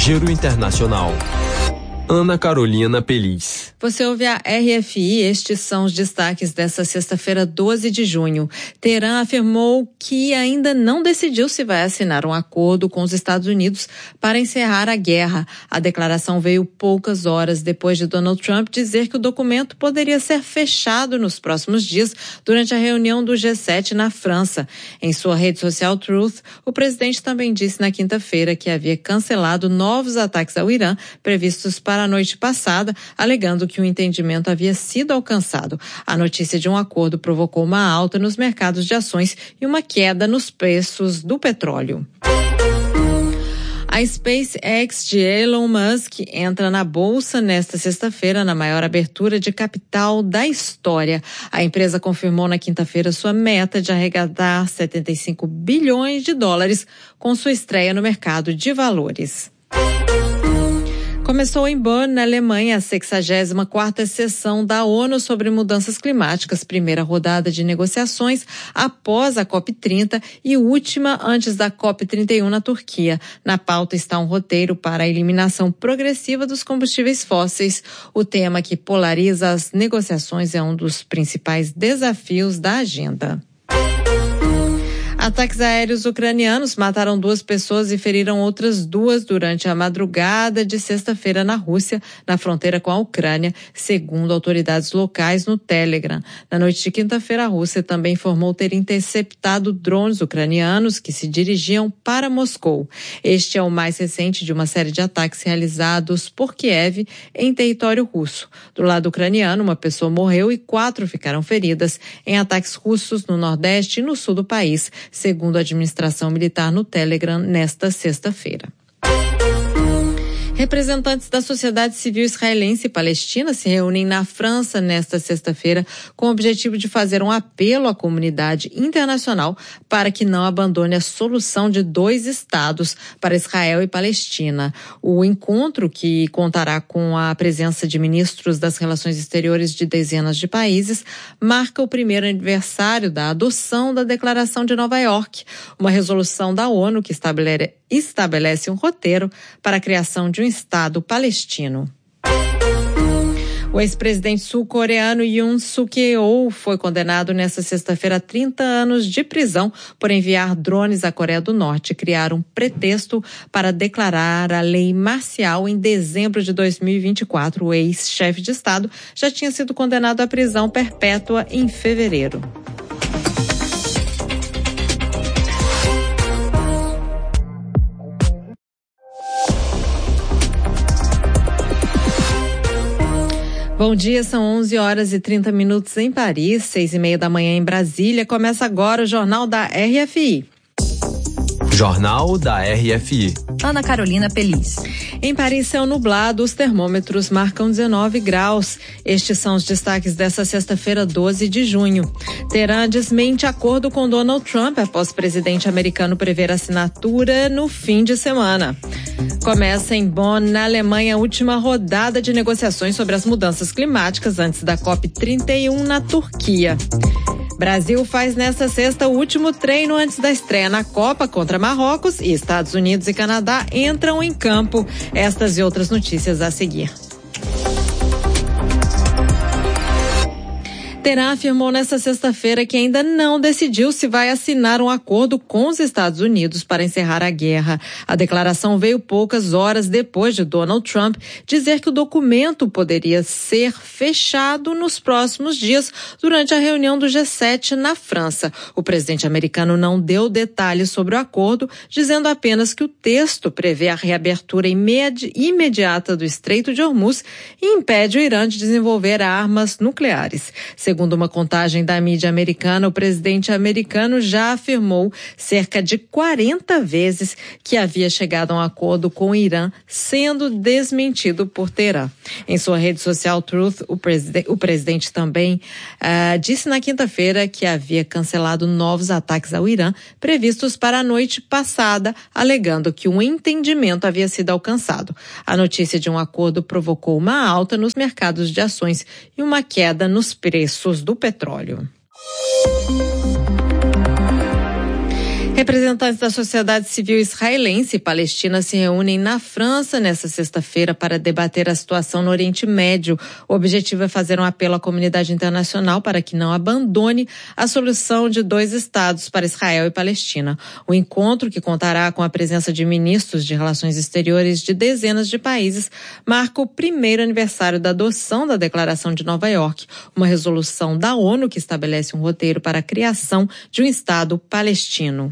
Giro Internacional. Ana Carolina Peliz. Você ouve a RFI, estes são os destaques desta sexta-feira, 12 de junho. Teherã afirmou que ainda não decidiu se vai assinar um acordo com os Estados Unidos para encerrar a guerra. A declaração veio poucas horas depois de Donald Trump dizer que o documento poderia ser fechado nos próximos dias durante a reunião do G7 na França. Em sua rede social Truth, o presidente também disse na quinta-feira que havia cancelado novos ataques ao Irã previstos para a noite passada, alegando que um entendimento havia sido alcançado. A notícia de um acordo provocou uma alta nos mercados de ações e uma queda nos preços do petróleo. A SpaceX de Elon Musk entra na bolsa nesta sexta-feira na maior abertura de capital da história. A empresa confirmou na quinta-feira sua meta de arrecadar 75 bilhões de dólares com sua estreia no mercado de valores. Começou em Bonn, na Alemanha, a 64ª sessão da ONU sobre mudanças climáticas, primeira rodada de negociações após a COP30 e última antes da COP31 na Turquia. Na pauta está um roteiro para a eliminação progressiva dos combustíveis fósseis. O tema que polariza as negociações é um dos principais desafios da agenda. Ataques aéreos ucranianos mataram 2 pessoas e feriram outras 2 durante a madrugada de sexta-feira na Rússia, na fronteira com a Ucrânia, segundo autoridades locais no Telegram. Na noite de quinta-feira, a Rússia também informou ter interceptado drones ucranianos que se dirigiam para Moscou. Este é o mais recente de uma série de ataques realizados por Kiev em território russo. Do lado ucraniano, uma pessoa morreu e 4 ficaram feridas em ataques russos no Nordeste e no sul do país, segundo a administração militar no Telegram nesta sexta-feira. Representantes da sociedade civil israelense e palestina se reúnem na França nesta sexta-feira com o objetivo de fazer um apelo à comunidade internacional para que não abandone a solução de 2 estados para Israel e Palestina. O encontro, que contará com a presença de ministros das relações exteriores de dezenas de países, marca o primeiro aniversário da adoção da Declaração de Nova York, uma resolução da ONU que estabelece um roteiro para a criação de um Estado palestino. O ex-presidente sul-coreano Yoon Suk-yeol foi condenado nesta sexta-feira a 30 anos de prisão por enviar drones à Coreia do Norte e criar um pretexto para declarar a lei marcial em dezembro de 2024. O ex-chefe de Estado já tinha sido condenado à prisão perpétua em fevereiro. Bom dia, são 11 horas e 30 minutos em Paris, 6:30 da manhã em Brasília. Começa agora o Jornal da RFI. Jornal da RFI. Ana Carolina Peliz. Em Paris, céu nublado, os termômetros marcam 19 graus. Estes são os destaques desta sexta-feira, 12 de junho. Teherã desmente acordo com Donald Trump após o presidente americano prever assinatura no fim de semana. Começa em Bonn, na Alemanha, a última rodada de negociações sobre as mudanças climáticas antes da COP31 na Turquia. Brasil faz nesta sexta o último treino antes da estreia na Copa contra Marrocos e Estados Unidos e Canadá entram em campo. Estas e outras notícias a seguir. Teherã afirmou nesta sexta-feira que ainda não decidiu se vai assinar um acordo com os Estados Unidos para encerrar a guerra. A declaração veio poucas horas depois de Donald Trump dizer que o documento poderia ser fechado nos próximos dias durante a reunião do G7 na França. O presidente americano não deu detalhes sobre o acordo, dizendo apenas que o texto prevê a reabertura imediata do Estreito de Hormuz e impede o Irã de desenvolver armas nucleares. Segundo uma contagem da mídia americana, o presidente americano já afirmou cerca de 40 vezes que havia chegado a um acordo com o Irã, sendo desmentido por Teherã. Em sua rede social Truth, o presidente também disse na quinta-feira que havia cancelado novos ataques ao Irã previstos para a noite passada, alegando que um entendimento havia sido alcançado. A notícia de um acordo provocou uma alta nos mercados de ações e uma queda nos preços do petróleo. Representantes da sociedade civil israelense e palestina se reúnem na França nesta sexta-feira para debater a situação no Oriente Médio. O objetivo é fazer um apelo à comunidade internacional para que não abandone a solução de 2 estados para Israel e Palestina. O encontro, que contará com a presença de ministros de relações exteriores de dezenas de países, marca o primeiro aniversário da adoção da Declaração de Nova York, uma resolução da ONU que estabelece um roteiro para a criação de um Estado palestino.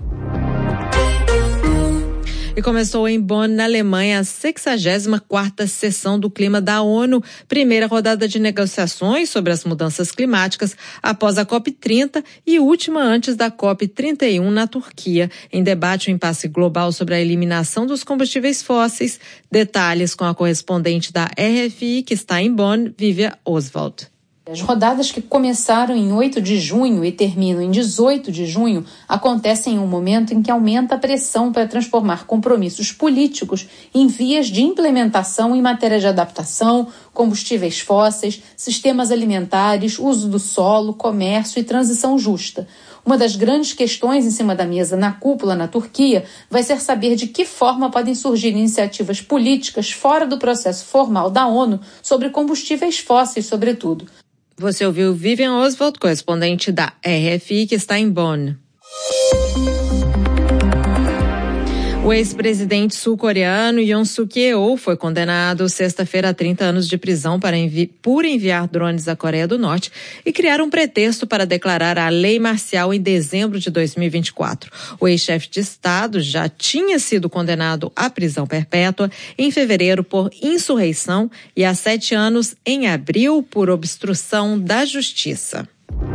E começou em Bonn, na Alemanha, a 64ª sessão do Clima da ONU, primeira rodada de negociações sobre as mudanças climáticas após a COP30 e última antes da COP31 na Turquia. Em debate, o impasse global sobre a eliminação dos combustíveis fósseis. Detalhes com a correspondente da RFI, que está em Bonn, Vivian Oswald. As rodadas, que começaram em 8 de junho e terminam em 18 de junho, acontecem em um momento em que aumenta a pressão para transformar compromissos políticos em vias de implementação em matéria de adaptação, combustíveis fósseis, sistemas alimentares, uso do solo, comércio e transição justa. Uma das grandes questões em cima da mesa na cúpula na Turquia vai ser saber de que forma podem surgir iniciativas políticas fora do processo formal da ONU sobre combustíveis fósseis, sobretudo. Você ouviu Vivian Oswald, correspondente da RFI, que está em Bonn. O ex-presidente sul-coreano Yoon Suk-yeol foi condenado sexta-feira a 30 anos de prisão por enviar drones à Coreia do Norte e criar um pretexto para declarar a lei marcial em dezembro de 2024. O ex-chefe de Estado já tinha sido condenado à prisão perpétua em fevereiro por insurreição e a 7 anos em abril por obstrução da justiça.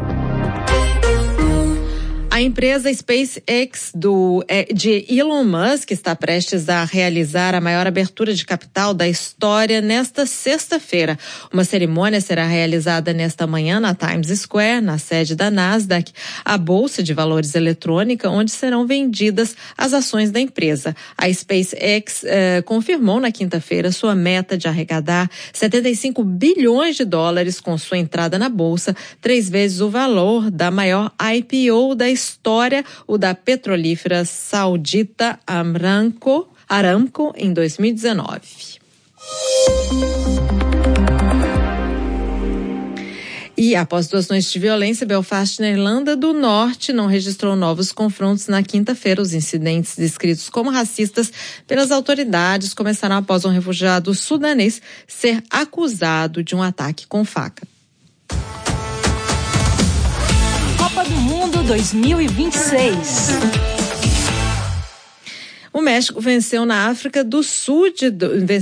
A empresa SpaceX de Elon Musk está prestes a realizar a maior abertura de capital da história nesta sexta-feira. Uma cerimônia será realizada nesta manhã na Times Square, na sede da Nasdaq, a bolsa de valores eletrônica, onde serão vendidas as ações da empresa. A SpaceX confirmou na quinta-feira sua meta de arrecadar 75 bilhões de dólares com sua entrada na bolsa, 3 vezes o valor da maior IPO da história, o da petrolífera saudita Aramco em 2019. E após 2 noites de violência, Belfast, na Irlanda do Norte, não registrou novos confrontos na quinta-feira. Os incidentes descritos como racistas pelas autoridades começaram após um refugiado sudanês ser acusado de um ataque com faca. Copa do Mundo 2026. O México venceu a África do Sul de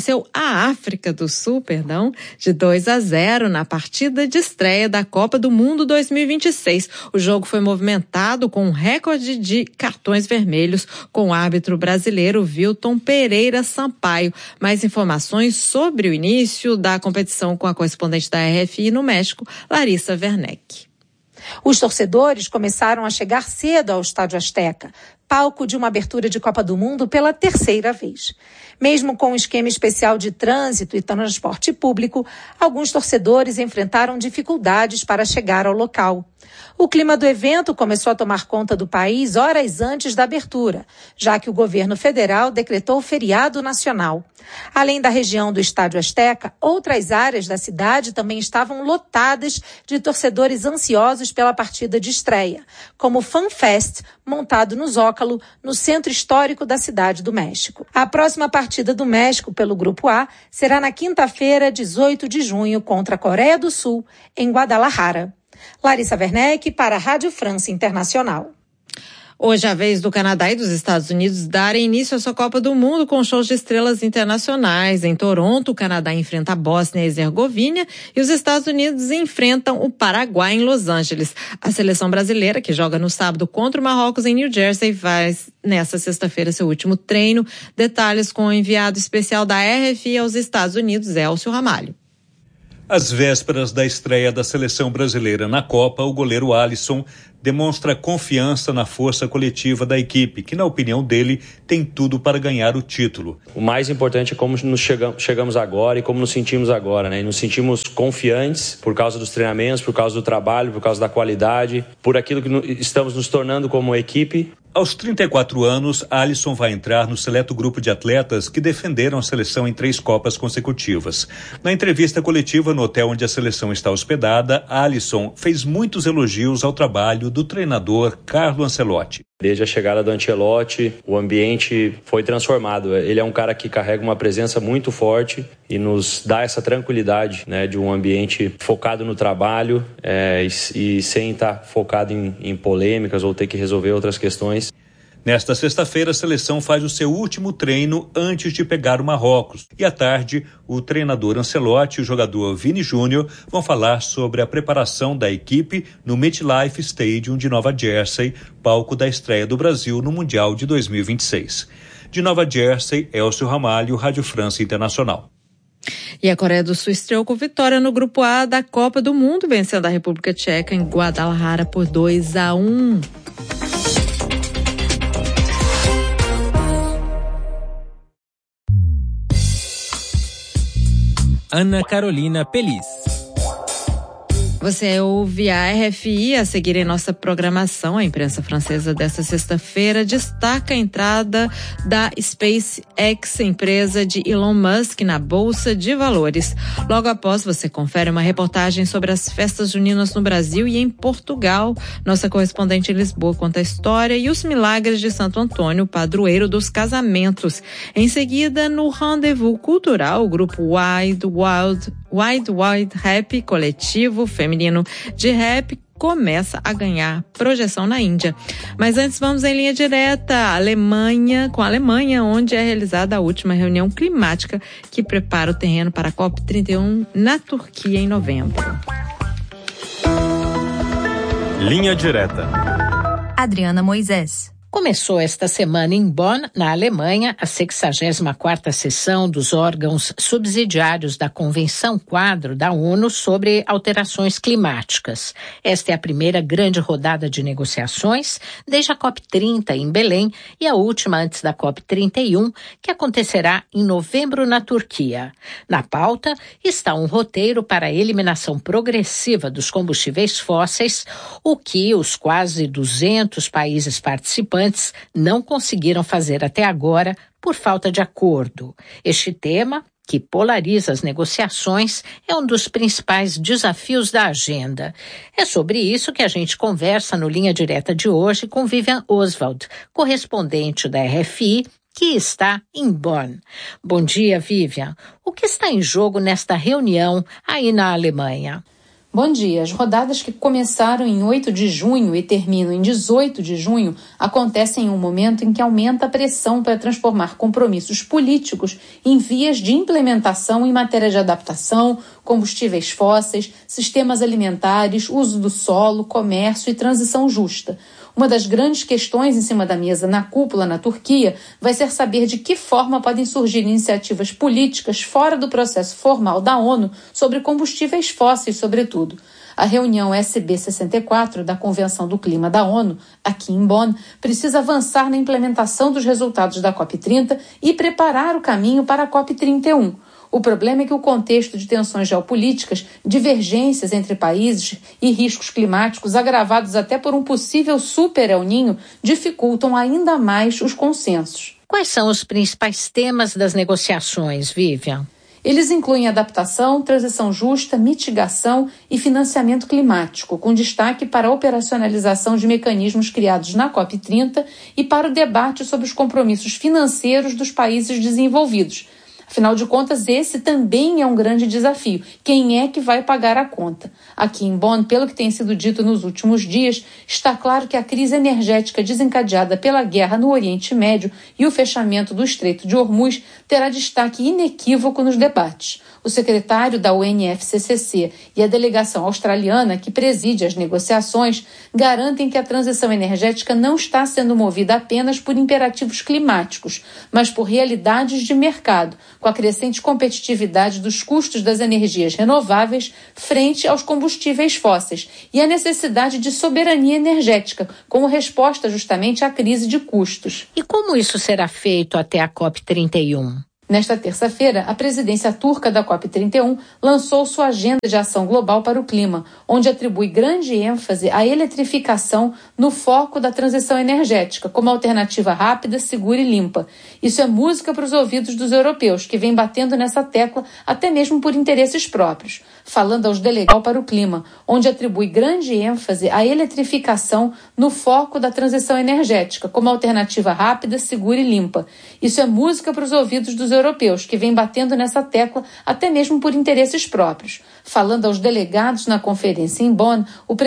2-0 na partida de estreia da Copa do Mundo 2026. O jogo foi movimentado com um recorde de cartões vermelhos, com o árbitro brasileiro Wilton Pereira Sampaio. Mais informações sobre o início da competição com a correspondente da RFI no México, Larissa Werneck. Os torcedores começaram a chegar cedo ao Estádio Azteca, palco de uma abertura de Copa do Mundo pela 3ª vez. Mesmo com um esquema especial de trânsito e transporte público, alguns torcedores enfrentaram dificuldades para chegar ao local. O clima do evento começou a tomar conta do país horas antes da abertura, já que o governo federal decretou feriado nacional. Além da região do Estádio Azteca, outras áreas da cidade também estavam lotadas de torcedores ansiosos pela partida de estreia, como o Fan Fest, montado no Zócalo, no centro histórico da cidade do México. A próxima partida do México pelo Grupo A será na quinta-feira, 18 de junho, contra a Coreia do Sul, em Guadalajara. Larissa Werneck para a Rádio França Internacional. Hoje é a vez do Canadá e dos Estados Unidos darem início à sua Copa do Mundo com shows de estrelas internacionais. Em Toronto, o Canadá enfrenta a Bósnia e Herzegovina e os Estados Unidos enfrentam o Paraguai em Los Angeles. A seleção brasileira, que joga no sábado contra o Marrocos em New Jersey, faz nesta sexta-feira seu último treino. Detalhes com o enviado especial da RFI aos Estados Unidos, Elcio Ramalho. Às vésperas da estreia da seleção brasileira na Copa, o goleiro Alisson demonstra confiança na força coletiva da equipe, que, na opinião dele, tem tudo para ganhar o título. O mais importante é como nos chegamos agora e como nos sentimos agora, né? Nos sentimos confiantes por causa dos treinamentos, por causa do trabalho, por causa da qualidade, por aquilo que estamos nos tornando como equipe. Aos 34 anos, Alisson vai entrar no seleto grupo de atletas que defenderam a seleção em 3 Copas consecutivas. Na entrevista coletiva no hotel onde a seleção está hospedada, Alisson fez muitos elogios ao trabalho do treinador Carlo Ancelotti. Desde a chegada do Ancelotti, o ambiente foi transformado. Ele é um cara que carrega uma presença muito forte e nos dá essa tranquilidade, né, de um ambiente focado no trabalho e sem estar focado em polêmicas ou ter que resolver outras questões. Nesta sexta-feira, a seleção faz o seu último treino antes de pegar o Marrocos. E à tarde, o treinador Ancelotti e o jogador Vini Júnior vão falar sobre a preparação da equipe no MetLife Stadium de Nova Jersey, palco da estreia do Brasil no Mundial de 2026. De Nova Jersey, Elcio Ramalho, Rádio França Internacional. E a Coreia do Sul estreou com vitória no Grupo A da Copa do Mundo, vencendo a República Tcheca em Guadalajara por 2-1. Ana Carolina Pelis. Você ouve a RFI a seguir em nossa programação. A imprensa francesa desta sexta-feira destaca a entrada da SpaceX, empresa de Elon Musk, na Bolsa de Valores. Logo após, você confere uma reportagem sobre as festas juninas no Brasil e em Portugal. Nossa correspondente em Lisboa conta a história e os milagres de Santo Antônio, padroeiro dos casamentos. Em seguida, no Rendezvous Cultural, o grupo Wild Rap, coletivo feminino de rap, começa a ganhar projeção na Índia. Mas antes vamos em linha direta com a Alemanha, onde é realizada a última reunião climática que prepara o terreno para a COP31 na Turquia em novembro. Linha direta. Adriana Moisés. Começou esta semana em Bonn, na Alemanha, a 64ª sessão dos órgãos subsidiários da Convenção Quadro da ONU sobre alterações climáticas. Esta é a primeira grande rodada de negociações desde a COP30 em Belém e a última antes da COP31, que acontecerá em novembro na Turquia. Na pauta está um roteiro para a eliminação progressiva dos combustíveis fósseis, o que os quase 200 países participantes não conseguiram fazer até agora por falta de acordo. Este tema, que polariza as negociações, é um dos principais desafios da agenda. É sobre isso que a gente conversa no Linha Direta de hoje com Vivian Oswald, correspondente da RFI, que está em Bonn. Bom dia, Vivian. O que está em jogo nesta reunião aí na Alemanha? Bom dia. As rodadas que começaram em 8 de junho e terminam em 18 de junho acontecem em um momento em que aumenta a pressão para transformar compromissos políticos em vias de implementação em matéria de adaptação, combustíveis fósseis, sistemas alimentares, uso do solo, comércio e transição justa. Uma das grandes questões em cima da mesa na cúpula na Turquia vai ser saber de que forma podem surgir iniciativas políticas fora do processo formal da ONU sobre combustíveis fósseis, sobretudo. A reunião SB64 da Convenção do Clima da ONU, aqui em Bonn, precisa avançar na implementação dos resultados da COP30 e preparar o caminho para a COP31. O problema é que o contexto de tensões geopolíticas, divergências entre países e riscos climáticos agravados até por um possível super El Niño dificultam ainda mais os consensos. Quais são os principais temas das negociações, Vivian? Eles incluem adaptação, transição justa, mitigação e financiamento climático, com destaque para a operacionalização de mecanismos criados na COP30 e para o debate sobre os compromissos financeiros dos países desenvolvidos. Afinal de contas, esse também é um grande desafio. Quem é que vai pagar a conta? Aqui em Bonn, pelo que tem sido dito nos últimos dias, está claro que a crise energética desencadeada pela guerra no Oriente Médio e o fechamento do Estreito de Hormuz terá destaque inequívoco nos debates. O secretário da UNFCCC e a delegação australiana, que preside as negociações, garantem que a transição energética não está sendo movida apenas por imperativos climáticos, mas por realidades de mercado, com a crescente competitividade dos custos das energias renováveis frente aos combustíveis fósseis e a necessidade de soberania energética, como resposta justamente à crise de custos. E como isso será feito até a COP31? Nesta terça-feira, a presidência turca da COP31 lançou sua agenda de ação global para o clima, onde atribui grande ênfase à eletrificação no foco da transição energética, como alternativa rápida, segura e limpa. Isso é música para os ouvidos dos europeus, que vêm batendo nessa tecla até mesmo por interesses próprios. Falando aos delegados para o clima, onde atribui grande ênfase à eletrificação no foco da transição energética, como alternativa rápida, segura e limpa. Isso é música para os ouvidos dos europeus, que vêm batendo nessa tecla até mesmo por interesses próprios. Falando aos delegados na conferência em Bonn, o